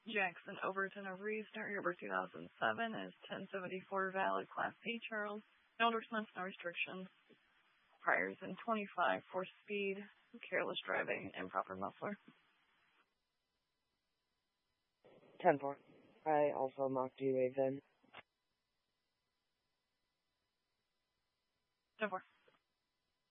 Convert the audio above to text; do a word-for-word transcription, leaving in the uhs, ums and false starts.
Jackson Overton of Restart, yearbook two thousand seven is ten seventy-four valid, Class A, Charles. No endorsements, no restrictions. Priors in twenty-five for speed, careless driving, improper muffler. ten four. I also mocked you a V I N. ten four.